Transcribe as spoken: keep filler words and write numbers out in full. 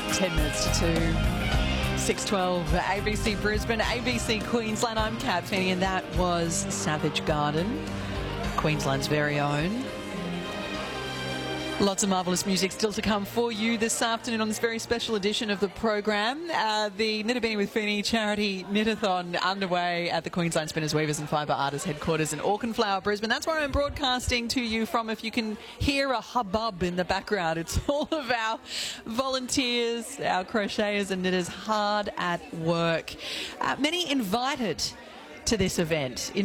ten minutes to two. six twelve, A B C Brisbane, A B C Queensland. I'm Kat Feeney, and that was Savage Garden, Queensland's very own. Lots of marvellous music still to come for you this afternoon on this very special edition of the program. Uh, the Knit-a-Beanie with Feeney charity knit-a-thon underway at the Queensland Spinners, Weavers and Fibre Artists headquarters in Auchenflower, Brisbane. That's where I'm broadcasting to you from. If you can hear a hubbub in the background, it's all of our volunteers, our crocheters and knitters hard at work. Uh, many invited to this event. In